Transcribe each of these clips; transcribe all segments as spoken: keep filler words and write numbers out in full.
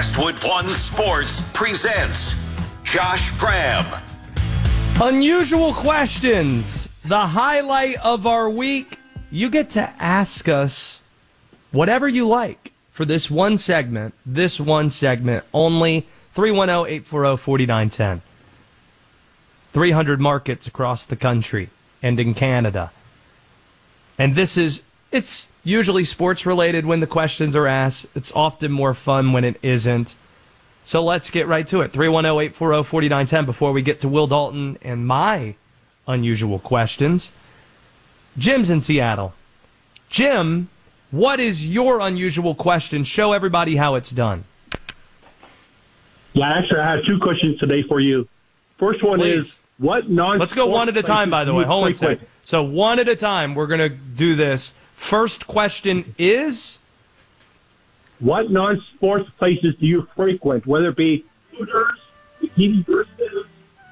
Westwood One Sports presents Josh Graham. Unusual questions, the highlight of our week. You get to ask us whatever you like for this one segment, this one segment only. three one zero, eight four zero, four nine one zero. three hundred markets across the country and in Canada. And this is, it's usually sports related when the questions are asked. It's often more fun when it isn't. So let's get right to it. three one zero, eight four zero, four nine one zero before we get to Will Dalton and my unusual questions. Jim's in Seattle. Jim, what is your unusual question? Show everybody how it's done. Yeah, actually, I have two questions today for you. First one Please. is, what non Let's go one at a time, by the way. Hold on a frequent? second. So one at a time, we're going to do this. First question is? What non-sports places do you frequent, whether it be Hooters, Bikini Versus?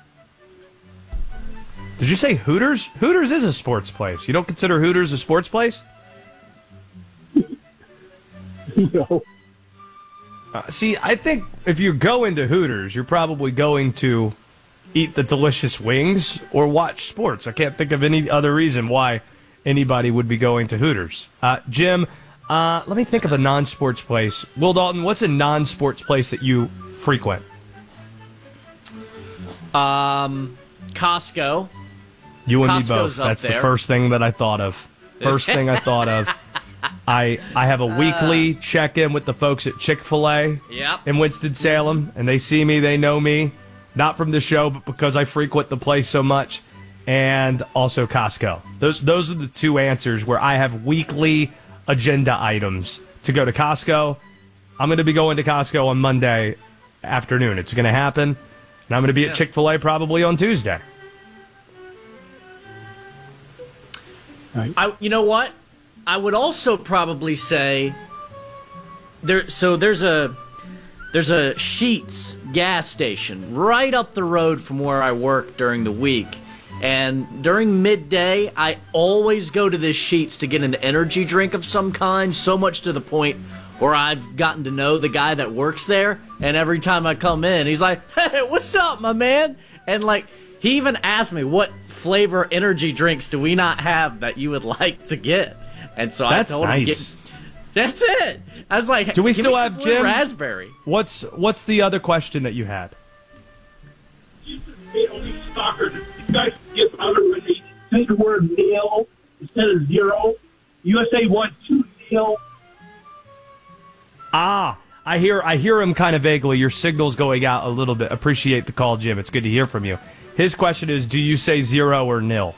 Did you say Hooters? Hooters is a sports place. You don't consider Hooters a sports place? No. Uh, see, I think if you go into Hooters, you're probably going to eat the delicious wings or watch sports. I can't think of any other reason why anybody would be going to Hooters. Uh, Jim, uh, let me think of a non-sports place. Will Dalton, what's a non-sports place that you frequent? Um, Costco. You and Costco's me both. up That's there. the first thing that I thought of. First thing I thought of. I I have a weekly check-in with the folks at Chick-fil-A Yep. in Winston-Salem, and they see me, they know me, not from the show, but because I frequent the place so much, and also Costco. Those those are the two answers where I have weekly agenda items to go to Costco. I'm going to be going to Costco on Monday afternoon. It's going to happen, and I'm going to be Yeah. at Chick-fil-A probably on Tuesday. I, you know what? I would also probably say there. So there's a there's a Sheetz gas station right up the road from where I work during the week, and during midday I always go to this Sheetz to get an energy drink of some kind. So much to the point where I've gotten to know the guy that works there, and every time I come in, he's like, "Hey, what's up, my man?" And like. He even asked me, what flavor energy drinks do we not have that you would like to get? And so That's I told nice. him, get, that's it. I was like, Do we give still me have some blue Jim? raspberry? What's what's the other question that you had? They only soccer. You guys get louder when they say the word nil instead of zero. U S A won two nil. Ah, I hear I hear him kind of vaguely. Your signal's going out a little bit. Appreciate the call, Jim. It's good to hear from you. His question is, do you say zero or nil?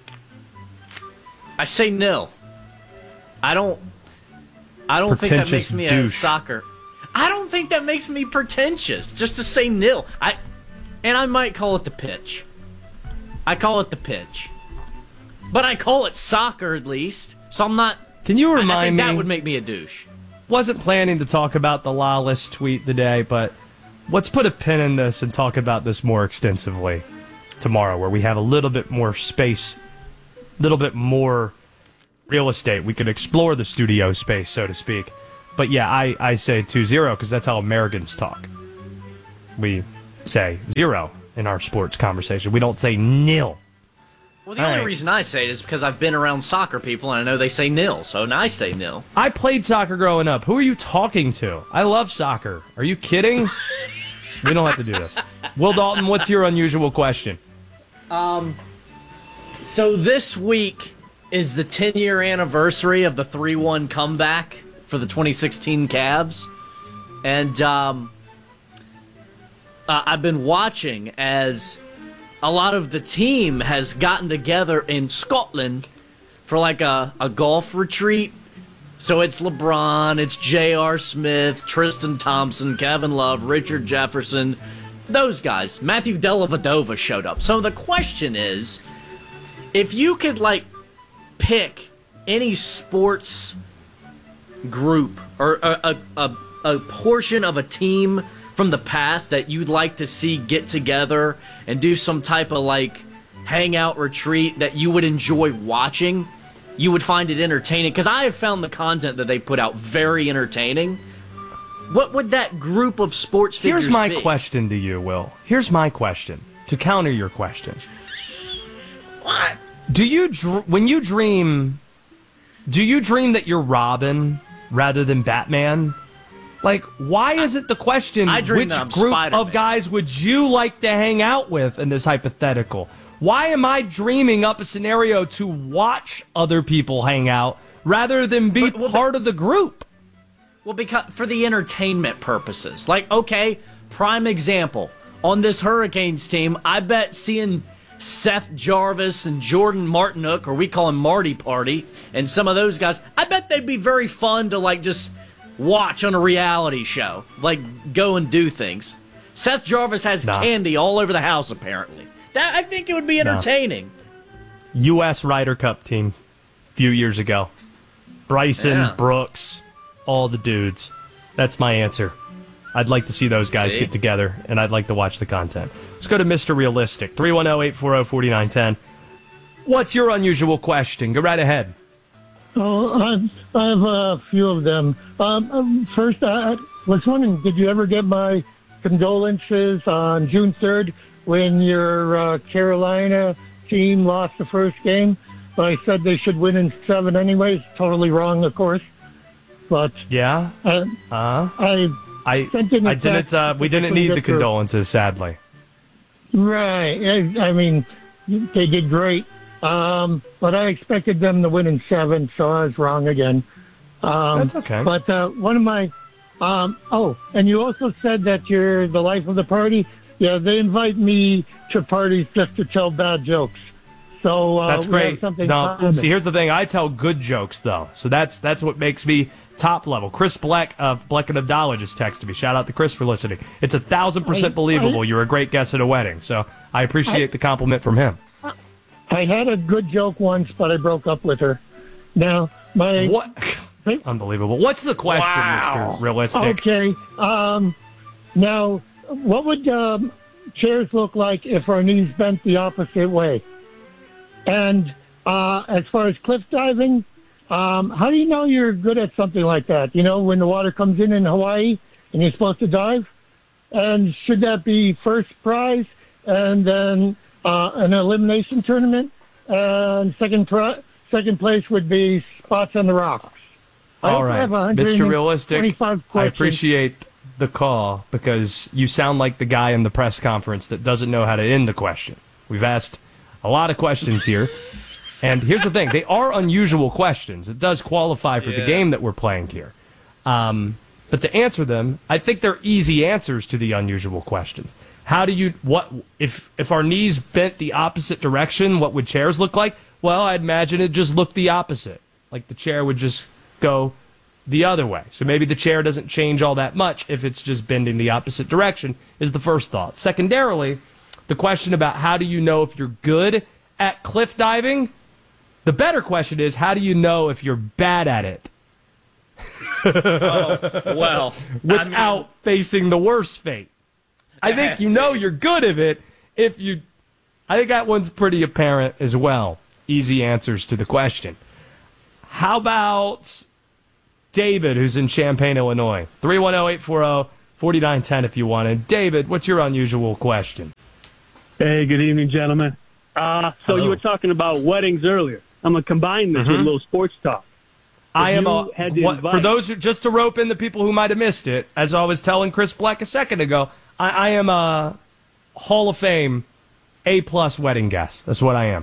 I say nil. I don't. I don't think that Pretentious makes me a douche. soccer. I don't think that makes me pretentious. Just to say nil. I, and I might call it the pitch. I call it the pitch. But I call it soccer at least. So I'm not. Can you I- I remind think me? that would make me a douche. Wasn't planning to talk about the lawless tweet today, but let's put a pin in this and talk about this more extensively tomorrow, where we have a little bit more space, a little bit more real estate. We can explore the studio space, so to speak. But yeah, I, I say two zero because that's how Americans talk. We say zero in our sports conversation. We don't say nil. Well, the All only right. reason I say it is because I've been around soccer people, and I know they say nil, so now I say nil. I played soccer growing up. Who are you talking to? I love soccer. Are you kidding? We don't have to do this. Will Dalton, what's your unusual question? So this week is the ten-year anniversary of the three one comeback for the twenty sixteen Cavs. And um, uh, I've been watching as a lot of the team has gotten together in Scotland for like a, a golf retreat. So it's LeBron, it's J R. Smith, Tristan Thompson, Kevin Love, Richard Jefferson, those guys. Matthew Dellavedova showed up. So the question is, if you could, like, pick any sports group or a, a, a, a portion of a team from the past that you'd like to see get together and do some type of, like, hangout retreat that you would enjoy watching, you would find it entertaining. Because I have found the content that they put out very entertaining. What would that group of sports figures Here's my be? question to you, Will. Here's my question to counter your question. What? Do you dr- when you dream? Do you dream that you're Robin rather than Batman? Like, why is it the question? I dream which that I'm group Spider-Man. of guys would you like to hang out with in this hypothetical? Why am I dreaming up a scenario to watch other people hang out rather than be But- well, part of the group? Well, because for the entertainment purposes. Like, okay, prime example. On this Hurricanes team, I bet seeing Seth Jarvis and Jordan Martinook, or we call him Marty Party, and some of those guys, I bet they'd be very fun to, like, just watch on a reality show. Like, go and do things. Seth Jarvis has Nah. candy all over the house, apparently. That I think it would be entertaining. U S Ryder Cup team a few years ago. Bryson, Yeah. Brooks, all the dudes. That's my answer. I'd like to see those guys See? get together, and I'd like to watch the content. Let's go to Mister Realistic, three one zero, eight four zero, four nine one zero. What's your unusual question? Go right ahead. Oh, I've, I have a few of them. Um, um, first, I was wondering, did you ever get my condolences on June third when your uh, Carolina team lost the first game? But I said they should win in seven anyways. Totally wrong, of course. But Yeah? uh, Uh, I I, Sent in a I didn't, text. uh, we didn't need the Get through. condolences, sadly. Right. I, I mean, they did great. Um, but I expected them to win in seven, so I was wrong again. Um, That's okay. But uh, one of my, um, oh, and you also said that you're the life of the party. Yeah, they invite me to parties just to tell bad jokes. So uh, That's we great. have something No, common. see, here's the thing. I tell good jokes, though. So that's that's what makes me top level. Chris Bleck of Bleck and Abdallah just texted me. Shout out to Chris for listening. It's a thousand percent I- believable. I- You're a great guest at a wedding. So I appreciate the compliment from him. I had a good joke once, but I broke up with her. Now, my What? Unbelievable. What's the question, Wow. Mister Realistic? Okay. Um, now, what would um, chairs look like if our knees bent the opposite way? And uh, as far as cliff diving, um, how do you know you're good at something like that? You know, when the water comes in in Hawaii and you're supposed to dive? And should that be first prize and then uh, an elimination tournament? And second, pri- second place would be spots on the rocks. I All also right, have Mister Realistic, twenty-five I questions. appreciate the call because you sound like the guy in the press conference that doesn't know how to end the question. We've asked a lot of questions here, and here's the thing. They are unusual questions. It does qualify for the Yeah. game that we're playing here. Um, but to answer them, I think they're easy answers to the unusual questions. How do you, what, if, if our knees bent the opposite direction, what would chairs look like? Well, I'd imagine it just looked the opposite. Like the chair would just go the other way. So maybe the chair doesn't change all that much if it's just bending the opposite direction is the first thought. Secondarily, the question about how do you know if you're good at cliff diving, the better question is how do you know if you're bad at it Well, without I mean, facing the worst fate? I think you know you're good at it if you... I think that one's pretty apparent as well. Easy answers to the question. How about David, who's in Champaign, Illinois? three one zero, eight four zero, four nine one zero if you wanted. David, what's your unusual question? Hey, good evening, gentlemen. Uh, so Hello. you were talking about weddings earlier. I'm going to combine this with a little sports talk. I am you a, had to what, invite- for those who, just to rope in the people who might have missed it, as I was telling Chris Black a second ago, I, I am a Hall of Fame A plus wedding guest. That's what I am.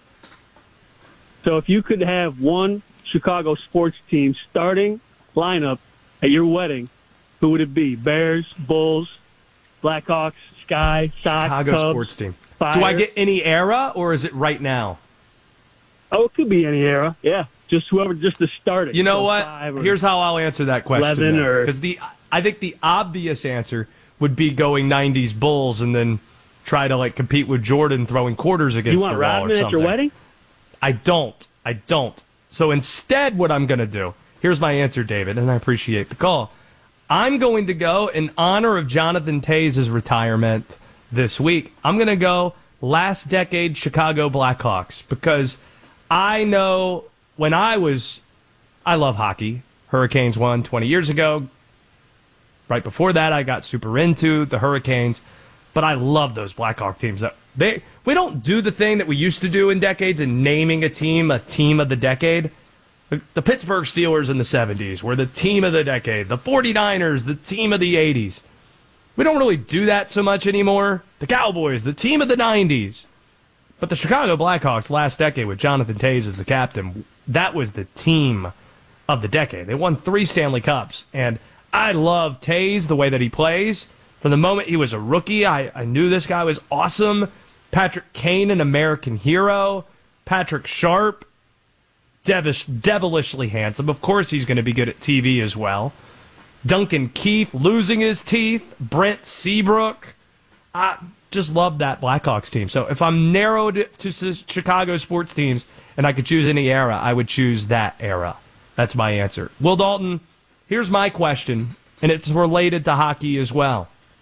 So if you could have one Chicago sports team starting lineup at your wedding, who would it be? Bears, Bulls, Blackhawks, Sky, Sox, Chicago Cubs, sports team. Fire? Do I get any era or is it right now? Oh, it could be any era. Yeah, just whoever, just the starting. You know So what? five or- Here's how I'll answer that question. eleven or- Because the I think the obvious answer would be going nineties Bulls and then try to like compete with Jordan throwing quarters against You want the wall or Rodman something. at your wedding? I don't. I don't. So instead, what I'm going to do, here's my answer, David, and I appreciate the call. I'm going to go in honor of Jonathan Tays' retirement this week. I'm going to go last decade Chicago Blackhawks because I know when I was, I love hockey. Hurricanes won twenty years ago. Right before that, I got super into the Hurricanes. But I love those Blackhawk teams. They we don't do the thing that we used to do in decades in naming a team a team of the decade. The, the Pittsburgh Steelers in the seventies were the team of the decade. The 49ers, the team of the eighties. We don't really do that so much anymore. The Cowboys, the team of the nineties. But the Chicago Blackhawks last decade with Jonathan Toews as the captain, that was the team of the decade. They won three Stanley Cups. And I love Toews, the way that he plays. From the moment he was a rookie, I, I knew this guy was awesome. Patrick Kane, an American hero. Patrick Sharp, devish, devilishly handsome. Of course he's going to be good at T V as well. Duncan Keith losing his teeth. Brent Seabrook. I just love that Blackhawks team. So if I'm narrowed to Chicago sports teams and I could choose any era, I would choose that era. That's my answer. Will Dalton, here's my question, and it's related to hockey as well.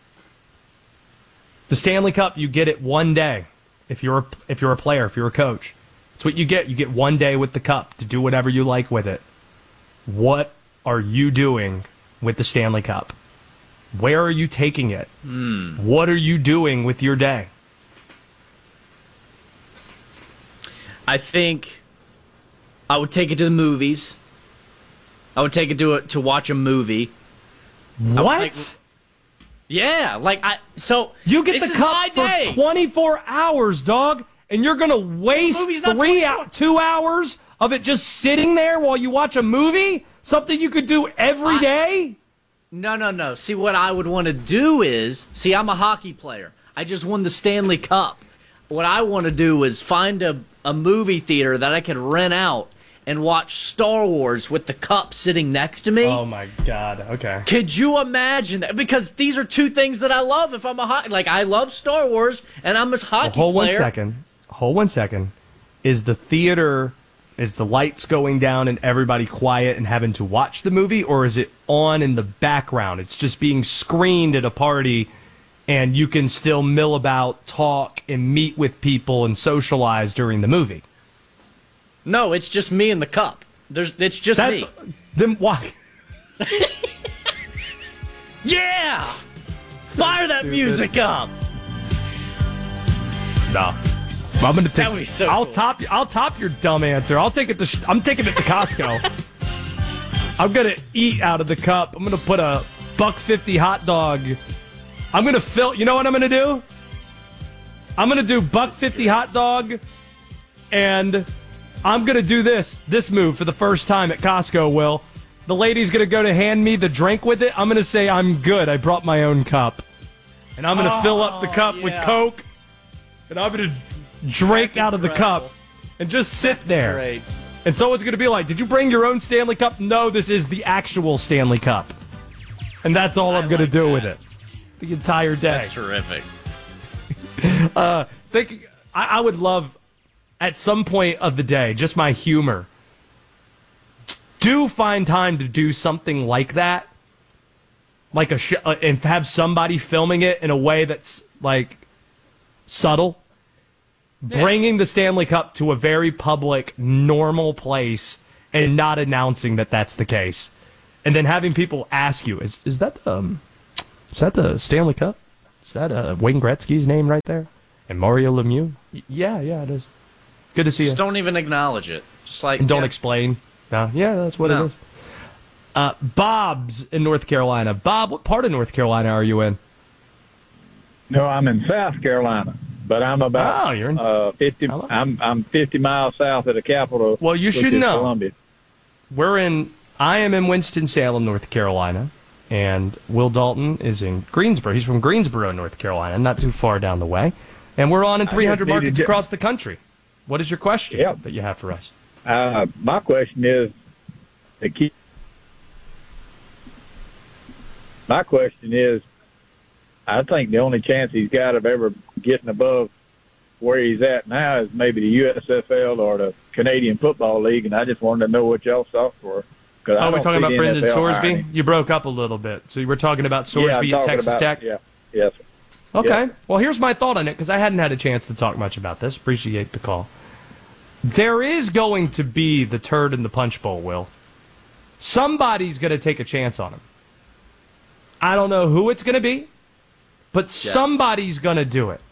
The Stanley Cup, you get it one day if you're a, if you're a player, if you're a coach. It's what you get. You get one day with the cup to do whatever you like with it. What are you doing with the Stanley Cup? Where are you taking it? Mm. What are you doing with your day? I think I would take it to the movies. I would take it to a, to watch a movie. What? Like, yeah, like I. So you get this the is cup my for day. twenty-four hours, dog, and you're gonna waste movie's not three, twenty-four. ou- two hours of it just sitting there while you watch a movie. Something you could do every I- day. No, no, no. See, what I would want to do is, see, I'm a hockey player. I just won the Stanley Cup. What I want to do is find a, a movie theater that I could rent out and watch Star Wars with the cup sitting next to me. Oh my God! Okay. Could you imagine that? Because these are two things that I love. If I'm a hockey, like I love Star Wars, and I'm a hockey Well, hold player. one second. Hold one second. Is the theater, is the lights going down and everybody quiet and having to watch the movie, or is it on in the background? It's just being screened at a party, and you can still mill about, talk, and meet with people and socialize during the movie. No, it's just me and the cup. There's, it's just That's me. then why? Yeah, fire that music up. No. I'm gonna take. That would be so I'll cool. top. I'll top your dumb answer. I'll take it to. I'm taking it to Costco. I'm gonna eat out of the cup. I'm gonna put a buck fifty hot dog. I'm gonna fill. You know what I'm gonna do? I'm gonna do buck fifty hot dog, and I'm gonna do this this move for the first time at Costco. Will the lady's gonna go to hand me the drink with it? I'm gonna say I'm good. I brought my own cup, and I'm gonna Oh, fill up the cup with yeah. Coke, and I'm gonna drink That's out of the cup incredible. and just sit That's there. great. And someone's going to be like, did you bring your own Stanley Cup? No, this is the actual Stanley Cup. And that's all I I'm going to like do that. with it. The entire day. That's terrific. uh, think, I, I would love, at some point of the day, just my humor. Do find time to do something like that. Like a sh- uh, and have somebody filming it in a way that's, like, subtle. Bringing the Stanley Cup to a very public, normal place and not announcing that that's the case. And then having people ask you, is is that um is that the Stanley Cup? Is that uh, Wayne Gretzky's name right there? And Mario Lemieux? Y- yeah, yeah, it is. Good to see Just you. don't even acknowledge it. Just like And don't yeah. explain. No, yeah, that's what No. it is. Uh, Bob's in North Carolina. Bob, what part of North Carolina are you in? No, I'm in South Carolina, but I'm about Oh, you're in- uh, fifty. Hello. I'm I'm fifty miles south of the capital. Well, you which should is know. Columbia. We're in, I am in Winston-Salem, North Carolina, and Will Dalton is in Greensboro. He's from Greensboro, North Carolina, not too far down the way. And we're on in three hundred need to markets get- across the country. What is your question Yeah. that you have for us? Uh, my question is, the key. My question is, I think the only chance he's got of ever getting above where he's at now is maybe the U S F L or the Canadian Football League, and I just wanted to know what y'all thoughts were. Cause I Oh, we're don't talking see about the Brendan N F L Sorsby? hiring him. You broke up a little bit. So you were talking about Yeah, I'm Sorsby at talking Texas about- Tech? Yeah, yes. Sir. Okay. Yeah. Well, here's my thought on it, because I hadn't had a chance to talk much about this. Appreciate the call. There is going to be the turd in the punch bowl, Will. Somebody's going to take a chance on him. I don't know who it's going to be, but yes. somebody's going to do it.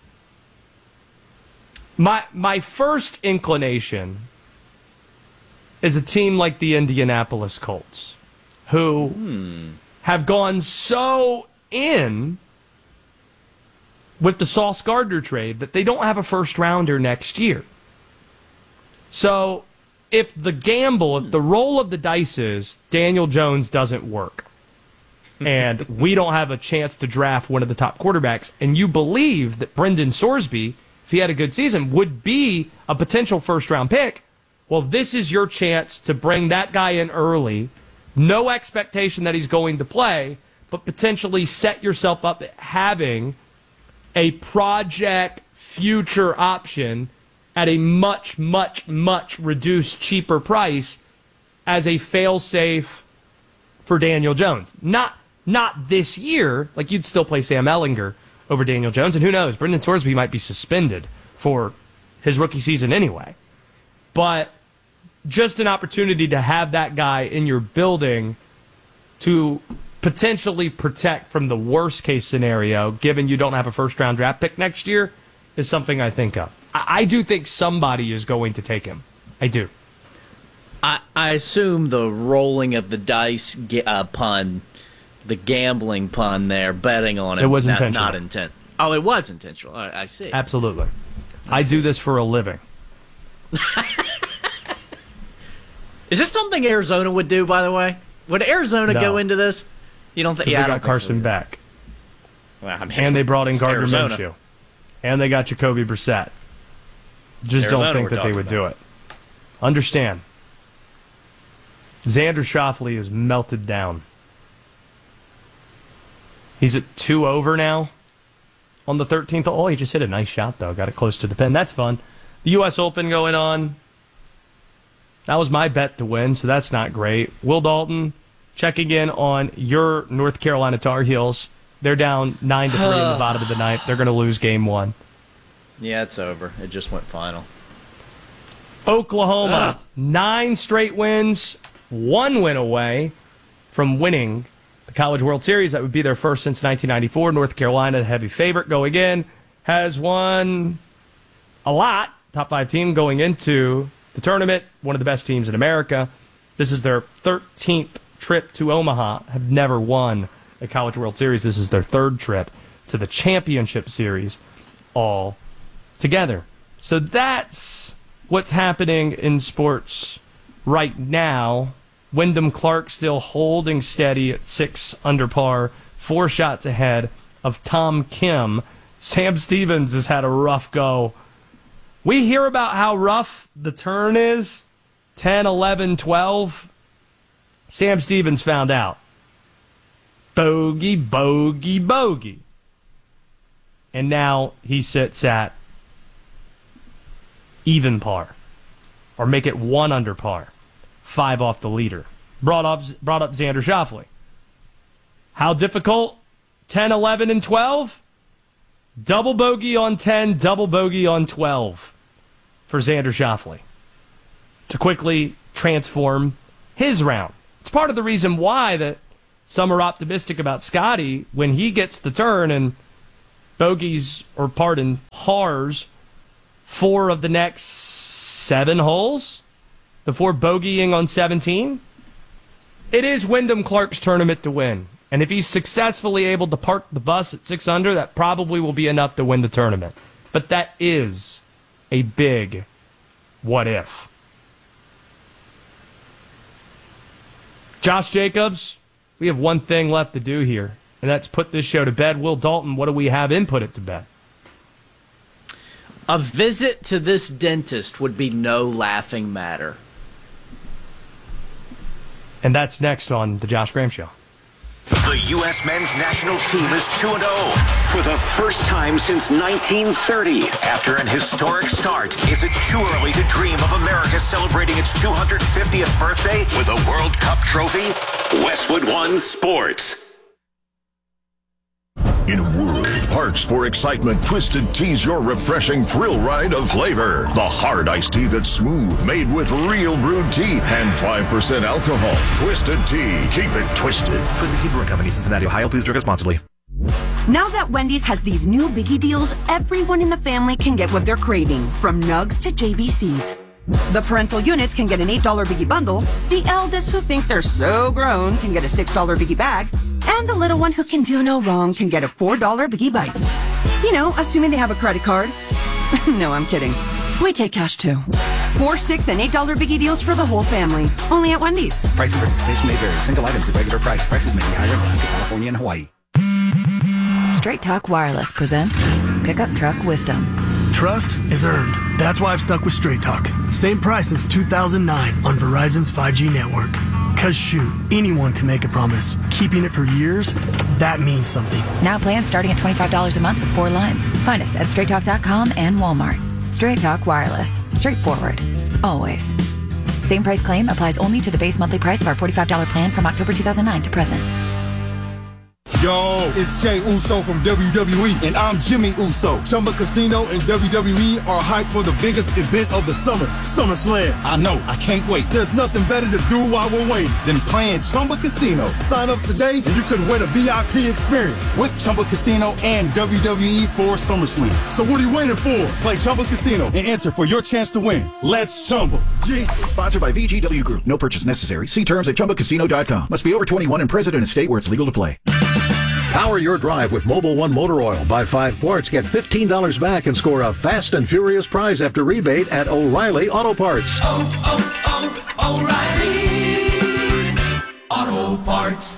My my first inclination is a team like the Indianapolis Colts, who hmm. have gone so in with the Sauce Gardner trade that they don't have a first rounder next year. So if the gamble, if the roll of the dice is Daniel Jones doesn't work and we don't have a chance to draft one of the top quarterbacks, and you believe that Brendan Sorsby, if he had a good season, would be a potential first-round pick, well, this is your chance to bring that guy in early, no expectation that he's going to play, but potentially set yourself up having a project future option at a much, much, much reduced, cheaper price as a fail-safe for Daniel Jones. Not not this year. Like, you'd still play Sam Ehlinger over Daniel Jones, and who knows, Brendan Sorsby might be suspended for his rookie season anyway. But just an opportunity to have that guy in your building to potentially protect from the worst-case scenario, given you don't have a first-round draft pick next year, is something I think of. I, I do think somebody is going to take him. I do. I, I assume the rolling of the dice uh, pun, the gambling pun there, betting on it. It was not, intentional. Not intent. Oh, it was intentional. I, I see. Absolutely. I, I do this for a living. Is this something Arizona would do, by the way? Would Arizona no. go into this? You don't think? Yeah, they I got don't Carson so. back. Well, I mean, and they brought in Gardner Arizona. Minshew. And they got Jacoby Brissett. Just Arizona don't think that they would about. do it. Understand. Xander Schauffele is melted down. He's at two over now on the thirteenth. Oh, he just hit a nice shot, though. Got it close to the pin. That's fun. The U S Open going on. That was my bet to win, so that's not great. Will Dalton checking in on your North Carolina Tar Heels. They're down nine to three in the bottom of the ninth. They're going to lose game one. Yeah, it's over. It just went final. Oklahoma, Ugh. nine straight wins, one win away from winning the College World Series. That would be their first since nineteen ninety-four. North Carolina, the heavy favorite going in, has won a lot. Top five team going into the tournament, one of the best teams in America. This is their thirteenth trip to Omaha, have never won a College World Series. This is their third trip to the Championship Series all together. So that's what's happening in sports right now. Wyndham Clark still holding steady at six under par, four shots ahead of Tom Kim. Sam Stevens has had a rough go. We hear about how rough the turn is, ten, eleven, twelve. Sam Stevens found out. Bogey, bogey, bogey. And now he sits at even par. Or make it one under par. Five off the leader. Brought up, brought up Xander Schauffele. How difficult? ten, eleven, and twelve? Double bogey on ten, double bogey on twelve for Xander Schauffele to quickly transform his round. It's part of the reason why that some are optimistic about Scotty when he gets the turn and bogeys, or pardon, pars four of the next seven holes before bogeying on seventeen. It is Wyndham Clark's tournament to win. And if he's successfully able to park the bus at six under, that probably will be enough to win the tournament. But that is a big what if. Josh Jacobs, we have one thing left to do here, and that's put this show to bed. Will Dalton, what do we have in Put It to Bed? A visit to this dentist would be no laughing matter. And that's next on The Josh Graham Show. The U S men's national team is two and oh for the first time since nineteen thirty. After an historic start, is it too early to dream of America celebrating its two hundred fiftieth birthday with a World Cup trophy? Westwood One Sports. In a world parched for excitement, Twisted Tea's your refreshing thrill ride of flavor. The hard iced tea that's smooth, made with real brewed tea and five percent alcohol. Twisted Tea. Keep it twisted. Twisted Tea Brewing Company, Cincinnati, Ohio. Please drink responsibly. Now that Wendy's has these new biggie deals, everyone in the family can get what they're craving, from nugs to J B Cs. The parental units can get an eight dollar biggie bundle, the eldest who think they're so grown can get a six dollar biggie bag, and the little one who can do no wrong can get a four dollar biggie bites. You know, assuming they have a credit card. No, I'm kidding. We take cash too. Four, six, and eight dollar biggie deals for the whole family. Only at Wendy's. Price and participation may vary. Single items at regular price. Prices may be higher in Alaska, California, and Hawaii. Straight Talk Wireless presents Pickup Truck Wisdom. Trust is earned. That's why I've stuck with Straight Talk. Same price since two thousand nine on Verizon's five G network. Cause shoot, anyone can make a promise. Keeping it for years, that means something. Now plans starting at twenty-five dollars a month with four lines. Find us at straight talk dot com and Walmart. Straight Talk Wireless. Straightforward. Always. Same price claim applies only to the base monthly price of our forty-five dollars plan from October two thousand nine to present. Yo, it's Jay Uso from W W E, and I'm Jimmy Uso. Chumba Casino and W W E are hyped for the biggest event of the summer, SummerSlam. I know, I can't wait. There's nothing better to do while we're waiting than playing Chumba Casino. Sign up today, and you could win a V I P experience with Chumba Casino and W W E for SummerSlam. So what are you waiting for? Play Chumba Casino and enter for your chance to win. Let's Chumba. Yeah. Sponsored by V G W Group. No purchase necessary. See terms at chumba casino dot com. Must be over twenty-one and present in a state where it's legal to play. Power your drive with Mobil one Motor Oil. Buy five quarts, get fifteen dollars back, and score a fast and furious prize after rebate at O'Reilly Auto Parts. Oh, oh, oh, O'Reilly Auto Parts.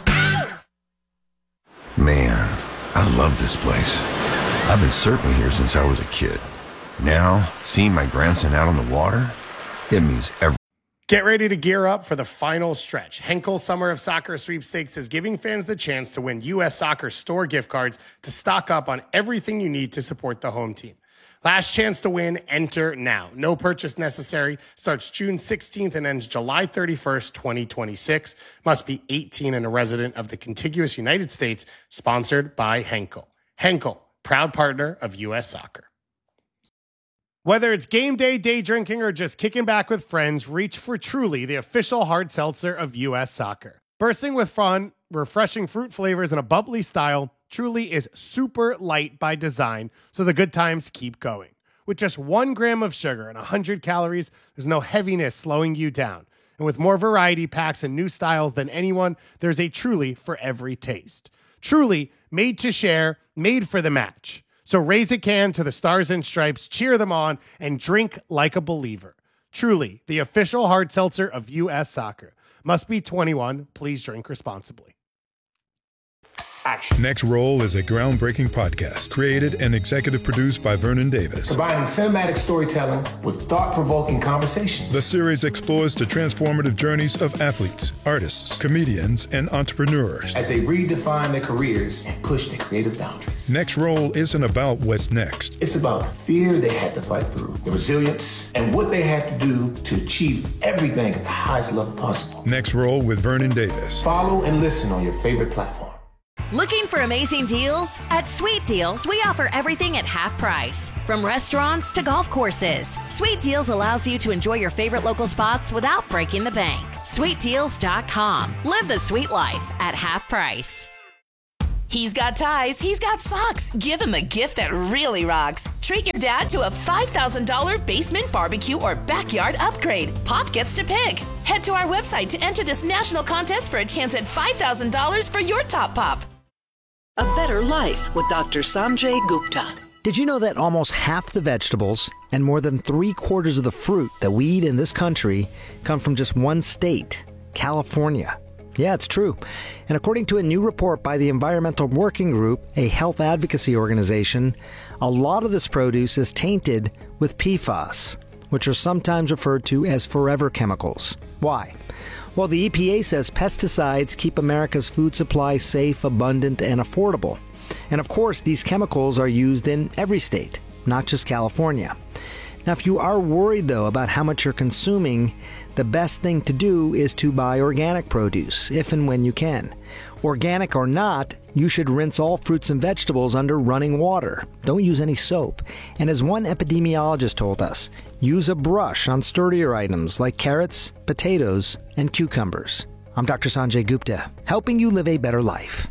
Man, I love this place. I've been surfing here since I was a kid. Now, seeing my grandson out on the water, it means everything. Get ready to gear up for the final stretch. Henkel Summer of Soccer Sweepstakes is giving fans the chance to win U S Soccer store gift cards to stock up on everything you need to support the home team. Last chance to win, enter now. No purchase necessary. Starts June sixteenth and ends July thirty-first, twenty twenty-six. Must be eighteen and a resident of the contiguous United States. Sponsored by Henkel. Henkel, proud partner of U S Soccer. Whether it's game day, day drinking, or just kicking back with friends, reach for Truly, the official hard seltzer of U S Soccer. Bursting with fun, refreshing fruit flavors, and a bubbly style, Truly is super light by design, so the good times keep going. With just one gram of sugar and one hundred calories, there's no heaviness slowing you down. And with more variety packs and new styles than anyone, there's a Truly for every taste. Truly, made to share, made for the match. So raise a can to the Stars and Stripes, cheer them on, and drink like a believer. Truly, the official hard seltzer of U S Soccer. Must be twenty-one. Please drink responsibly. Action. Next Roll is a groundbreaking podcast created and executive produced by Vernon Davis. Combining cinematic storytelling with thought-provoking conversations. The series explores the transformative journeys of athletes, artists, comedians, and entrepreneurs as they redefine their careers and push their creative boundaries. Next Roll isn't about what's next. It's about the fear they had to fight through, the resilience, and what they had to do to achieve everything at the highest level possible. Next Roll with Vernon Davis. Follow and listen on your favorite platform. Looking for amazing deals? At Sweet Deals, we offer everything at half price. From restaurants to golf courses, Sweet Deals allows you to enjoy your favorite local spots without breaking the bank. sweet deals dot com. Live the sweet life at half price. He's got ties, he's got socks. Give him a gift that really rocks. Treat your dad to a five thousand dollars basement barbecue or backyard upgrade. Pop gets to pick. Head to our website to enter this national contest for a chance at five thousand dollars for your top pop. A Better Life with Doctor Sanjay Gupta. Did you know that almost half the vegetables and more than three quarters of the fruit that we eat in this country come from just one state, California? Yeah, it's true. And according to a new report by the Environmental Working Group, a health advocacy organization, a lot of this produce is tainted with P FAS, which are sometimes referred to as forever chemicals. Why? Well, the E P A says pesticides keep America's food supply safe, abundant, and affordable. And of course, these chemicals are used in every state, not just California. Now, if you are worried, though, about how much you're consuming, the best thing to do is to buy organic produce, if and when you can. Organic or not, you should rinse all fruits and vegetables under running water. Don't use any soap. And as one epidemiologist told us, use a brush on sturdier items like carrots, potatoes, and cucumbers. I'm Doctor Sanjay Gupta, helping you live a better life.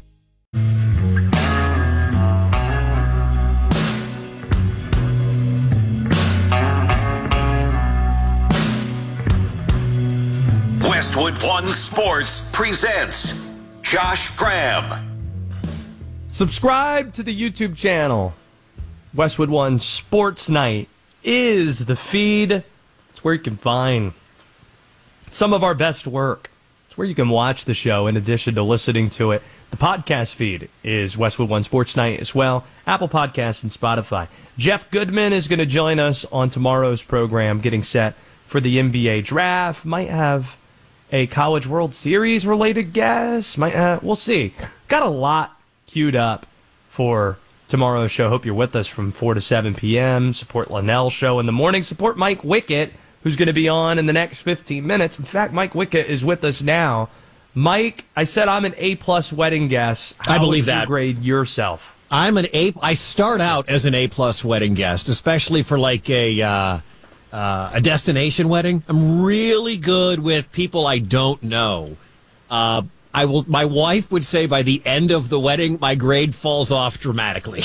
Westwood One Sports presents Josh Graham. Subscribe to the YouTube channel. Westwood One Sports Night is the feed. It's where you can find some of our best work. It's where you can watch the show in addition to listening to it. The podcast feed is Westwood One Sports Night as well. Apple Podcasts and Spotify. Jeff Goodman is going to join us on tomorrow's program, getting set for the N B A draft. Might have a College World Series related guest. Might uh, we'll see. Got a lot queued up for tomorrow's show. Hope you're with us from four to seven p.m. Support Linnell's show in the morning. Support Mike Wickett, who's going to be on in the next fifteen minutes. In fact, Mike Wickett is with us now. Mike, I said I'm an A-plus wedding guest. How I believe would you that. grade yourself? I'm an A. I start out as an A-plus wedding guest, especially for like a uh, uh, a destination wedding. I'm really good with people I don't know. Uh, I will. My wife would say by the end of the wedding, my grade falls off dramatically.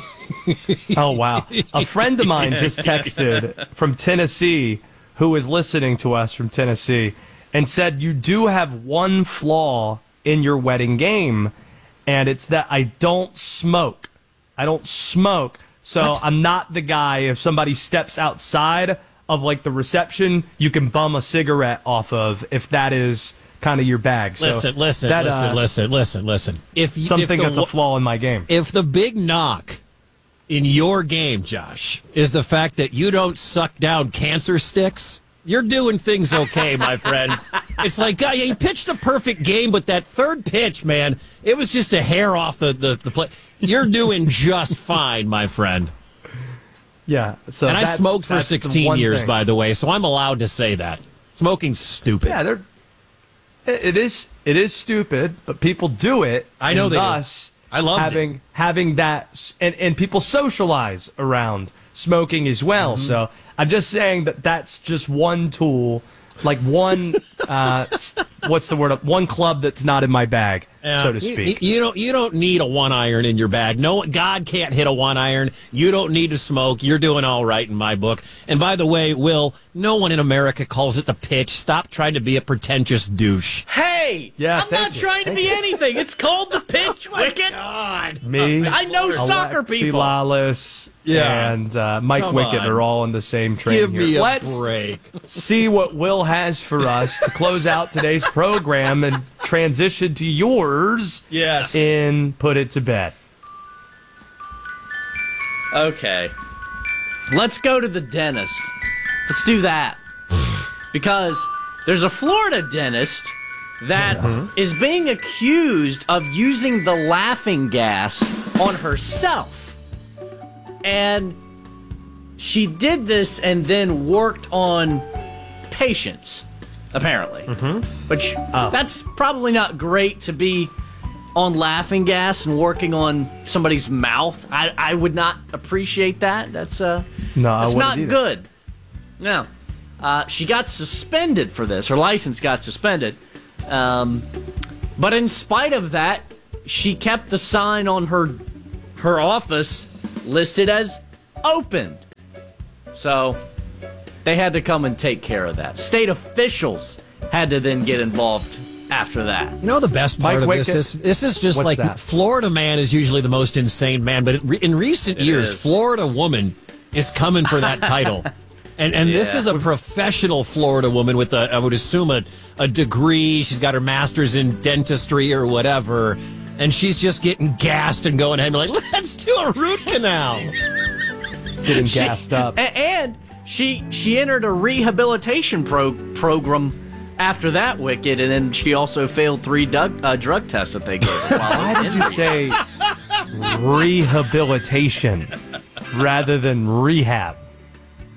Oh, wow. A friend of mine just texted from Tennessee, who is listening to us from Tennessee, and said, you do have one flaw in your wedding game, and it's that I don't smoke. I don't smoke, so what? I'm not the guy, if somebody steps outside of, like, the reception, you can bum a cigarette off of, if that is kind of your bag. Listen, so listen, that, listen, uh, listen, listen, listen. If you, something if the, that's a flaw in my game. If the big knock in your game, Josh, is the fact that you don't suck down cancer sticks, you're doing things okay, my friend. It's like, God, you pitched the perfect game, but that third pitch, man, it was just a hair off the, the, the play. You're doing just fine, my friend. Yeah. So and I that, smoked for sixteen years, thing. by the way, so I'm allowed to say that. Smoking's stupid. Yeah, they're, it is it is stupid, but people do it. I know and they thus do. I love having it. having that, and, and people socialize around smoking as well. Mm-hmm. So I'm just saying that that's just one tool, like one, uh, what's the word? One club that's not in my bag, yeah. so to speak. You, you don't you don't need a one iron in your bag. No, God can't hit a one iron. You don't need to smoke. You're doing all right in my book. And by the way, Will, no one in America calls it the pitch. Stop trying to be a pretentious douche. Hey, yeah, I'm not you. trying to be anything. It's called the pitch, oh Wicket. God. Me, I know soccer Alexi people. Lawless, yeah. and uh, Mike Come Wickett on. are all in the same train Give here. me a Let's break. see what Will has for us to close out today's program and transition to yours. Yes. In Put It to Bed. Okay. Let's go to the dentist. Let's do that. Because there's a Florida dentist that mm-hmm. is being accused of using the laughing gas on herself. And she did this and then worked on patients, apparently. Mm-hmm. Which, oh. that's probably not great to be on laughing gas and working on somebody's mouth. I, I would not appreciate that. That's uh, no, that's not either. good. No. Uh, she got suspended for this. Her license got suspended. Um, but in spite of that, she kept the sign on her her office listed as opened. So they had to come and take care of that. State officials had to then get involved after that. You know the best part Mike of Wickett? this is this is just What's like that? Florida man is usually the most insane man, but in recent It years, is. Florida woman is coming for that title. And and this Yeah. is a professional Florida woman with a, I would assume, a, a degree. She's got her master's in dentistry or whatever. And she's just getting gassed and going ahead and like, let's do a root canal. Getting She- gassed up. a- And she she entered a rehabilitation pro- program after that, Wicked, and then she also failed three drug, uh, drug tests that they gave her. Why did you say rehabilitation rather than rehab?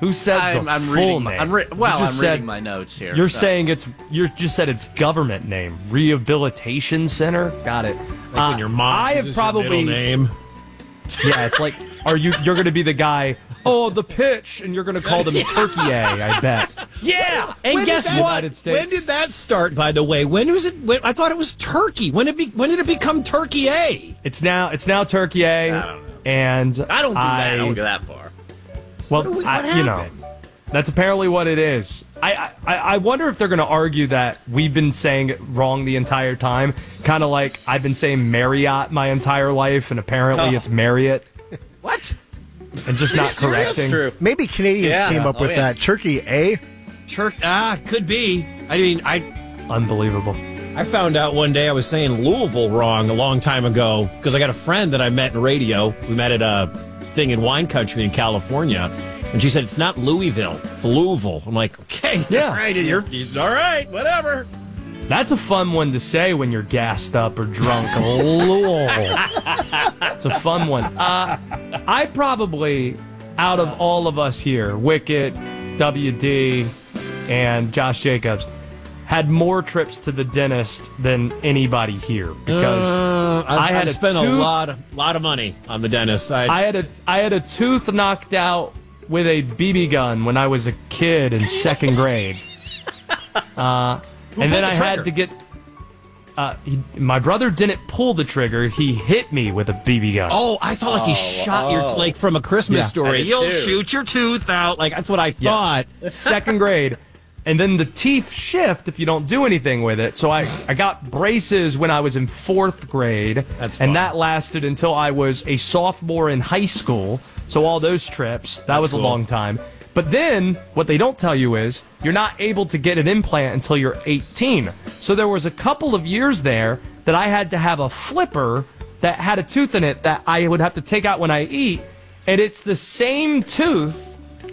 Who says I'm, the I'm full reading, name? I'm re- well, You I'm just reading said- my notes here. You're so. saying it's you just said it's government name, Rehabilitation Center. Got it. Like when your mom I have uses her probably middle name. Yeah, it's like, are you? You're going to be the guy. Oh, the pitch, and you're going to call them Turkey A. I bet. Yeah, and When guess did that- what? United States. When did that start? By the way, when was it? When, I thought it was Turkey. When did it? Be, when did it become Turkey A? It's now. It's now Turkey A. I don't know. And I don't do I, that. I don't go that far. Well, What do we- I, what you know, happened? that's apparently what it is. I, I, I wonder if they're going to argue that we've been saying it wrong the entire time. Kind of like I've been saying Marriott my entire life, and apparently Oh. it's Marriott. What? And just not correcting. True. Maybe Canadians Yeah. came up Oh, with yeah. that. Turkey A? Turk? Ah, could be. I mean, I Unbelievable. I found out one day I was saying Louisville wrong a long time ago because I got a friend that I met in radio. We met at a thing in wine country in California, and she said it's not Louisville, it's Louisville. I'm like, okay, Yeah. all right, you're, you're all right, whatever. That's a fun one to say when you're gassed up or drunk. Lol. It's a fun one. Uh, I probably, out of all of us here, Wicket, W D, and Josh Jacobs, had more trips to the dentist than anybody here because Uh, I've, I had I've a spent a tooth- lot, of, lot of money on the dentist. I, I had a I had a tooth knocked out with a B B gun when I was a kid in second grade. Uh, Who and then pulled I the had trigger? to get. Uh, he, my brother didn't pull the trigger. He hit me with a B B gun. oh, I thought like he shot your oh. like from a Christmas Yeah. I story. did You'll too. shoot your tooth out. Like that's what I thought. Second grade. And then the teeth shift if you don't do anything with it. So I, I got braces when I was in fourth grade. That's fun. and that lasted until I was a sophomore in high school. So all those trips, that That's was cool. a long time. But then what they don't tell you is you're not able to get an implant until you're eighteen. So there was a couple of years there that I had to have a flipper that had a tooth in it that I would have to take out when I eat. And it's the same tooth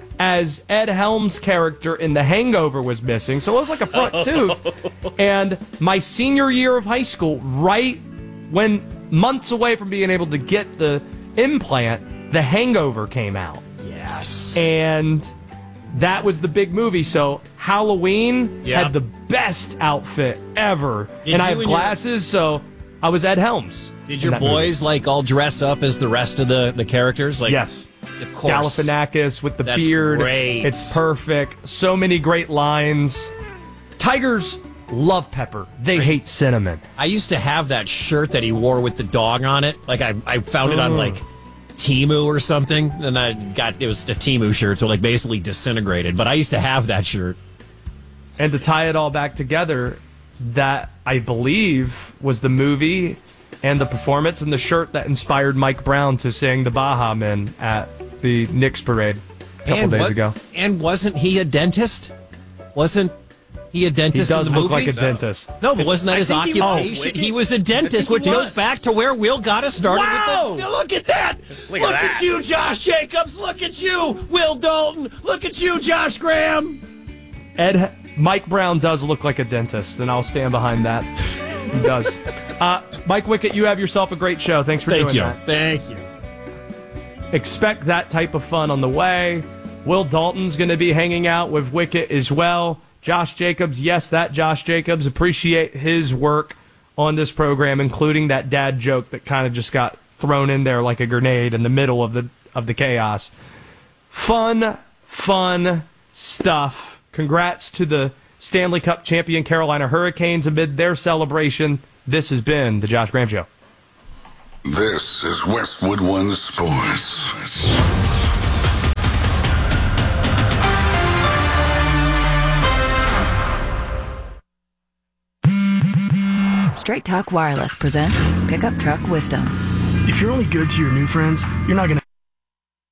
as Ed Helms' character in The Hangover was missing. So it was like a front tooth. And my senior year of high school, right when months away from being able to get the implant, The Hangover came out. Yes. And that was the big movie. So Halloween Yep. had the best outfit ever. Did and I you have and your- glasses, so I was Ed Helms. Did in your that movie. boys like all dress up as the rest of the, the characters? Like, Yes. of course. Galifianakis with the That's beard. great. It's perfect. So many great lines. Tigers love pepper. They hate cinnamon. I used to have that shirt that he wore with the dog on it. Like I, I found it on Mm. like Temu or something, and I got it was a Temu shirt, so like basically disintegrated. But I used to have that shirt. And to tie it all back together, that I believe was the movie and the performance and the shirt that inspired Mike Brown to sing the Baja Men at the Knicks parade a couple and days what- ago. And wasn't he a dentist? Wasn't he a He dentist? does in the look movie? like a dentist. No, but wasn't that I his think he was. occupation? He was a dentist, he which goes was. back to where Will got us started Wow! with the. Look at that! Look Look, at at, that. you, Josh Jacobs! Look at you, Will Dalton! Look at you, Josh Graham! Ed Mike Brown does look like a dentist, and I'll stand behind that. He does. Uh, Mike Wicket, you have yourself a great show. Thanks for Thank doing you. that. Thank you. Expect that type of fun on the way. Will Dalton's going to be hanging out with Wicket as well. Josh Jacobs, yes, that Josh Jacobs. Appreciate his work on this program, including that dad joke that kind of just got thrown in there like a grenade in the middle of the of the chaos. Fun, fun stuff. Congrats to the Stanley Cup champion Carolina Hurricanes amid their celebration. This has been the Josh Graham Show. This is Westwood One Sports. Straight Talk Wireless presents Pickup Truck Wisdom. If you're only good to your new friends, you're not going to.